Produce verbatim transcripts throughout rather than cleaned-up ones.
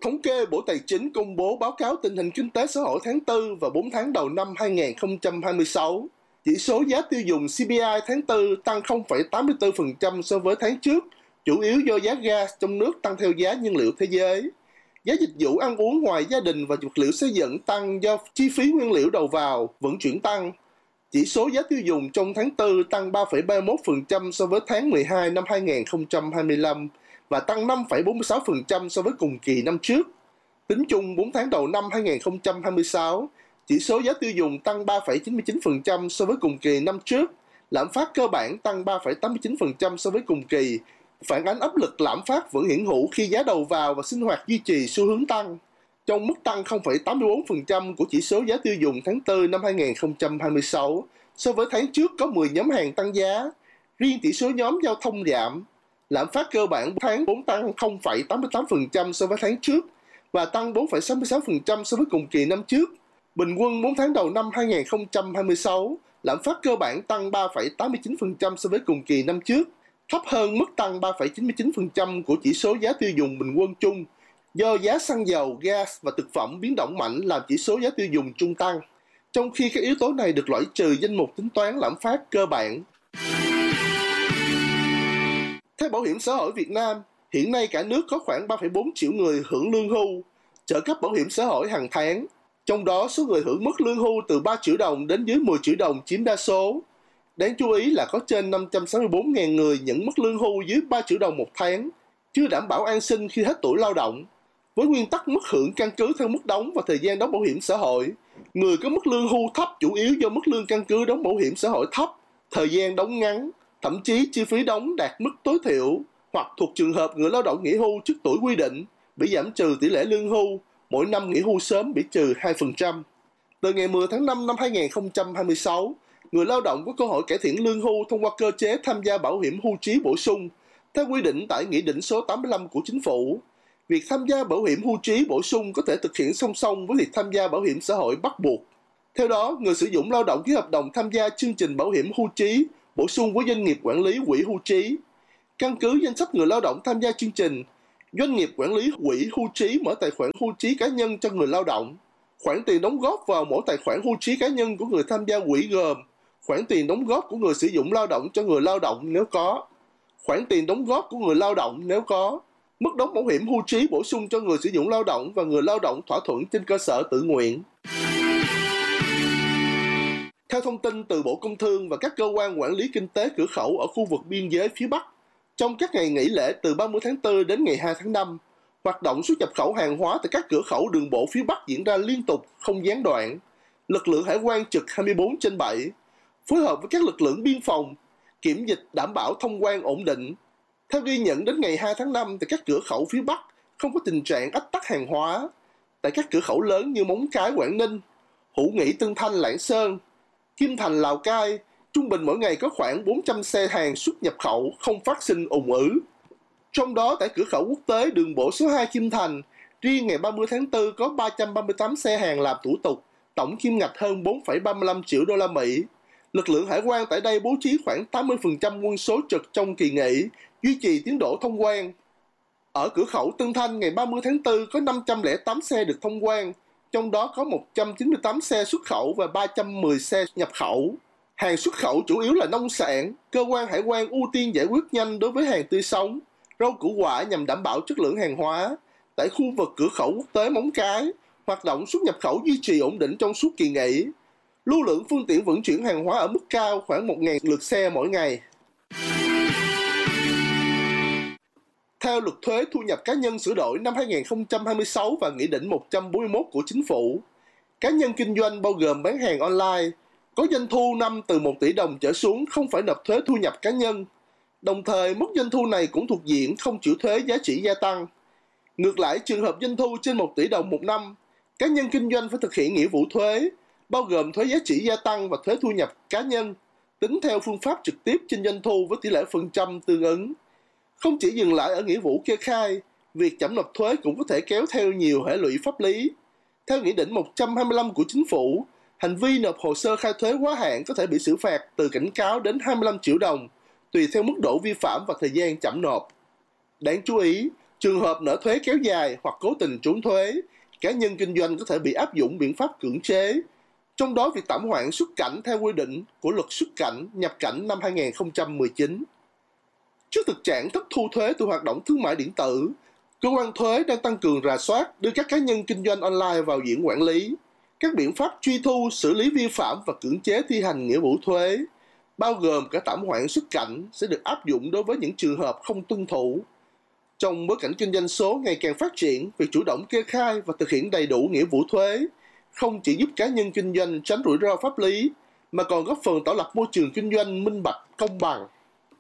Thống kê Bộ Tài chính công bố báo cáo tình hình kinh tế xã hội tháng tư và bốn tháng đầu năm hai nghìn không trăm hai mươi sáu. Chỉ số giá tiêu dùng xê pê i tháng tư tăng không phẩy tám mươi tư phần trăm so với tháng trước, chủ yếu do giá gas trong nước tăng theo giá nhiên liệu thế giới. Giá dịch vụ ăn uống ngoài gia đình và vật liệu xây dựng tăng do chi phí nguyên liệu đầu vào, vận chuyển tăng. Chỉ số giá tiêu dùng trong tháng tư tăng ba phẩy ba mươi mốt phần trăm so với tháng mười hai năm hai nghìn không trăm hai mươi lăm và tăng năm phẩy bốn mươi sáu phần trăm so với cùng kỳ năm trước. Tính chung bốn tháng đầu năm hai nghìn không trăm hai mươi sáu, chỉ số giá tiêu dùng tăng ba phẩy chín mươi chín phần trăm so với cùng kỳ năm trước, lạm phát cơ bản tăng ba phẩy tám mươi chín phần trăm so với cùng kỳ, phản ánh áp lực lạm phát vẫn hiện hữu khi giá đầu vào và sinh hoạt duy trì xu hướng tăng. Trong mức tăng không phẩy tám mươi tư phần trăm của chỉ số giá tiêu dùng tháng tư năm hai nghìn không trăm hai mươi sáu, so với tháng trước có mười nhóm hàng tăng giá, riêng chỉ số nhóm giao thông giảm. Lạm phát cơ bản tháng bốn tăng không phẩy tám mươi tám phần trăm so với tháng trước và tăng bốn phẩy sáu mươi sáu phần trăm so với cùng kỳ năm trước. Bình quân bốn tháng đầu năm hai nghìn không trăm hai mươi sáu, lạm phát cơ bản tăng ba phẩy tám mươi chín phần trăm so với cùng kỳ năm trước, thấp hơn mức tăng ba phẩy chín mươi chín phần trăm của chỉ số giá tiêu dùng bình quân chung, do giá xăng dầu, gas và thực phẩm biến động mạnh làm chỉ số giá tiêu dùng chung tăng, trong khi các yếu tố này được loại trừ danh mục tính toán lạm phát cơ bản. Theo Bảo hiểm xã hội Việt Nam, hiện nay cả nước có khoảng ba phẩy bốn triệu người hưởng lương hưu, trợ cấp bảo hiểm xã hội hàng tháng. Trong đó, số người hưởng mức lương hưu từ ba triệu đồng đến dưới mười triệu đồng chiếm đa số. Đáng chú ý là có trên năm trăm sáu mươi bốn nghìn người nhận mức lương hưu dưới ba triệu đồng một tháng, chưa đảm bảo an sinh khi hết tuổi lao động. Với nguyên tắc mức hưởng căn cứ theo mức đóng và thời gian đóng bảo hiểm xã hội, người có mức lương hưu thấp chủ yếu do mức lương căn cứ đóng bảo hiểm xã hội thấp, thời gian đóng ngắn, thậm chí chi phí đóng đạt mức tối thiểu, hoặc thuộc trường hợp người lao động nghỉ hưu trước tuổi quy định, bị giảm trừ tỷ lệ lương hưu, mỗi năm nghỉ hưu sớm bị trừ hai phần trăm. Từ ngày mười tháng năm năm hai nghìn không trăm hai mươi sáu, người lao động có cơ hội cải thiện lương hưu thông qua cơ chế tham gia bảo hiểm hưu trí bổ sung, theo quy định tại Nghị định số tám mươi lăm của Chính phủ. Việc tham gia bảo hiểm hưu trí bổ sung có thể thực hiện song song với việc tham gia bảo hiểm xã hội bắt buộc. Theo đó, người sử dụng lao động ký hợp đồng tham gia chương trình bảo hiểm hưu trí bổ sung với doanh nghiệp quản lý quỹ hưu trí. Căn cứ danh sách người lao động tham gia chương trình, doanh nghiệp quản lý quỹ hưu trí mở tài khoản hưu trí cá nhân cho người lao động. Khoản tiền đóng góp vào mỗi tài khoản hưu trí cá nhân của người tham gia quỹ gồm khoản tiền đóng góp của người sử dụng lao động cho người lao động nếu có, khoản tiền đóng góp của người lao động nếu có, mức đóng bảo hiểm hưu trí bổ sung cho người sử dụng lao động và người lao động thỏa thuận trên cơ sở tự nguyện. Theo thông tin từ Bộ Công Thương và các cơ quan quản lý kinh tế cửa khẩu ở khu vực biên giới phía Bắc, trong các ngày nghỉ lễ từ ba mươi tháng tư đến ngày hai tháng năm, hoạt động xuất nhập khẩu hàng hóa tại các cửa khẩu đường bộ phía Bắc diễn ra liên tục, không gián đoạn. Lực lượng hải quan trực hai mươi bốn trên bảy, phối hợp với các lực lượng biên phòng, kiểm dịch đảm bảo thông quan ổn định. Theo ghi nhận đến ngày hai tháng năm, tại các cửa khẩu phía Bắc không có tình trạng ách tắc hàng hóa. Tại các cửa khẩu lớn như Móng Cái, Quảng Ninh, Hữu Nghị, Tân Thanh, Lạng Sơn, Kim Thành, Lào Cai, trung bình mỗi ngày có khoảng bốn trăm xe hàng xuất nhập khẩu, không phát sinh ùn ứ. Trong đó tại cửa khẩu quốc tế đường bộ số hai Kim Thành, riêng ngày ba mươi tháng tư có ba trăm ba mươi tám xe hàng làm thủ tục, tổng kim ngạch hơn bốn phẩy ba mươi lăm triệu đô la Mỹ. Lực lượng hải quan tại đây bố trí khoảng tám mươi phần trăm quân số trực trong kỳ nghỉ, duy trì tiến độ thông quan. Ở cửa khẩu Tân Thanh ngày ba mươi tháng tư có năm trăm lẻ tám xe được thông quan, trong đó có một trăm chín mươi tám xe xuất khẩu và ba trăm mười xe nhập khẩu. Hàng xuất khẩu chủ yếu là nông sản, cơ quan hải quan ưu tiên giải quyết nhanh đối với hàng tươi sống, rau củ quả nhằm đảm bảo chất lượng hàng hóa. Tại khu vực cửa khẩu quốc tế Móng Cái, hoạt động xuất nhập khẩu duy trì ổn định trong suốt kỳ nghỉ. Lưu lượng phương tiện vận chuyển hàng hóa ở mức cao khoảng một nghìn lượt xe mỗi ngày. Theo Luật Thuế Thu nhập cá nhân sửa đổi năm hai nghìn không trăm hai mươi sáu và Nghị định một trăm bốn mươi mốt của Chính phủ, cá nhân kinh doanh bao gồm bán hàng online, có doanh thu năm từ một tỷ đồng trở xuống không phải nộp thuế thu nhập cá nhân. Đồng thời, mức doanh thu này cũng thuộc diện không chịu thuế giá trị gia tăng. Ngược lại, trường hợp doanh thu trên một tỷ đồng một năm, cá nhân kinh doanh phải thực hiện nghĩa vụ thuế, bao gồm thuế giá trị gia tăng và thuế thu nhập cá nhân, tính theo phương pháp trực tiếp trên doanh thu với tỷ lệ phần trăm tương ứng. Không chỉ dừng lại ở nghĩa vụ kê khai, việc chậm nộp thuế cũng có thể kéo theo nhiều hệ lụy pháp lý. Theo Nghị định một trăm hai mươi lăm của Chính phủ, hành vi nộp hồ sơ khai thuế quá hạn có thể bị xử phạt từ cảnh cáo đến hai mươi lăm triệu đồng, tùy theo mức độ vi phạm và thời gian chậm nộp. Đáng chú ý, Trường hợp nợ thuế kéo dài hoặc cố tình trốn thuế, cá nhân kinh doanh có thể bị áp dụng biện pháp cưỡng chế, trong đó việc tạm hoãn xuất cảnh theo quy định của Luật xuất cảnh nhập cảnh năm hai nghìn không trăm mười chín. Trước thực trạng thất thu thuế từ hoạt động thương mại điện tử, cơ quan thuế đang tăng cường rà soát đưa các cá nhân kinh doanh online vào diện quản lý. Các biện pháp truy thu, xử lý vi phạm và cưỡng chế thi hành nghĩa vụ thuế, bao gồm cả tạm hoãn xuất cảnh, sẽ được áp dụng đối với những trường hợp không tuân thủ. Trong bối cảnh kinh doanh số ngày càng phát triển, việc chủ động kê khai và thực hiện đầy đủ nghĩa vụ thuế không chỉ giúp cá nhân kinh doanh tránh rủi ro pháp lý, mà còn góp phần tạo lập môi trường kinh doanh minh bạch, công bằng.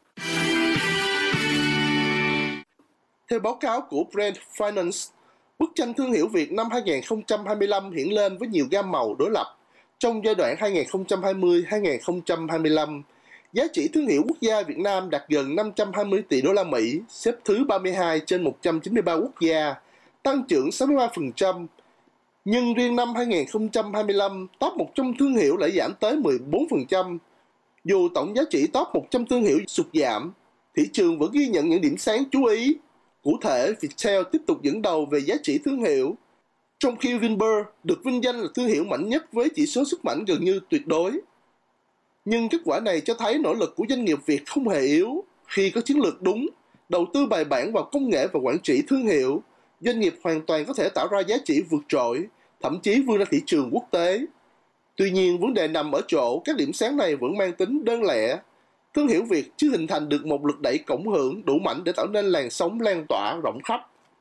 Theo báo cáo của Brand Finance, bức tranh thương hiệu Việt năm hai nghìn không trăm hai mươi lăm hiện lên với nhiều gam màu đối lập. Trong giai đoạn hai nghìn không trăm hai mươi đến hai nghìn không trăm hai mươi lăm, giá trị thương hiệu quốc gia Việt Nam đạt gần năm trăm hai mươi tỷ đô la Mỹ, xếp thứ ba mươi hai trên một trăm chín mươi ba quốc gia, tăng trưởng sáu mươi ba phần trăm. Nhưng riêng năm hai nghìn không trăm hai mươi lăm, top một trăm thương hiệu lại giảm tới mười bốn phần trăm. Dù tổng giá trị top một trăm thương hiệu sụt giảm, thị trường vẫn ghi nhận những điểm sáng chú ý. Cụ thể, Viettel tiếp tục dẫn đầu về giá trị thương hiệu, trong khi Vinpearl được vinh danh là thương hiệu mạnh nhất với chỉ số sức mạnh gần như tuyệt đối. Nhưng kết quả này cho thấy nỗ lực của doanh nghiệp Việt không hề yếu. Khi có chiến lược đúng, đầu tư bài bản vào công nghệ và quản trị thương hiệu, doanh nghiệp hoàn toàn có thể tạo ra giá trị vượt trội, thậm chí vươn ra thị trường quốc tế. Tuy nhiên, vấn đề nằm ở chỗ các điểm sáng này vẫn mang tính đơn lẻ. Thương hiệu Việt chưa hình thành được một lực đẩy cộng hưởng đủ mạnh để tạo nên làn sóng lan tỏa rộng khắp.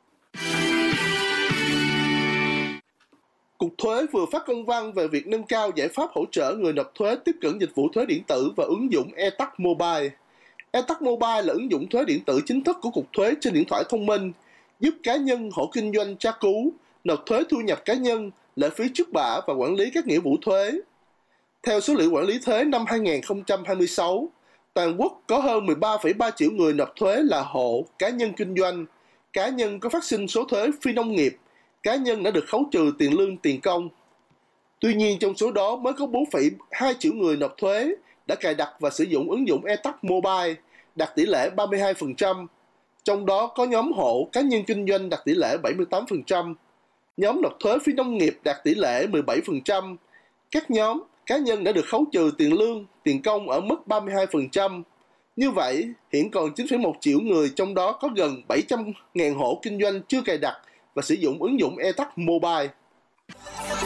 Cục Thuế vừa phát công văn về việc nâng cao giải pháp hỗ trợ người nộp thuế tiếp cận dịch vụ thuế điện tử và ứng dụng e-tax Mobile. e-tax Mobile là ứng dụng thuế điện tử chính thức của Cục Thuế trên điện thoại thông minh, giúp cá nhân, hộ kinh doanh tra cứu, nộp thuế thu nhập cá nhân, lệ phí trước bạ và quản lý các nghĩa vụ thuế. Theo số liệu quản lý thuế năm hai nghìn không trăm hai mươi sáu, toàn quốc có hơn mười ba phẩy ba triệu người nộp thuế là hộ, cá nhân kinh doanh, cá nhân có phát sinh số thuế phi nông nghiệp, cá nhân đã được khấu trừ tiền lương tiền công. Tuy nhiên, trong số đó mới có bốn phẩy hai triệu người nộp thuế đã cài đặt và sử dụng ứng dụng e-tax Mobile, đạt tỷ lệ ba mươi hai phần trăm. Trong đó có nhóm hộ, cá nhân kinh doanh đạt tỷ lệ bảy mươi tám phần trăm, nhóm nộp thuế phi nông nghiệp đạt tỷ lệ mười bảy phần trăm, các nhóm cá nhân đã được khấu trừ tiền lương, tiền công ở mức ba mươi hai phần trăm. Như vậy, hiện còn chín phẩy một triệu người, trong đó có gần bảy trăm nghìn hộ kinh doanh chưa cài đặt và sử dụng ứng dụng e-tax Mobile.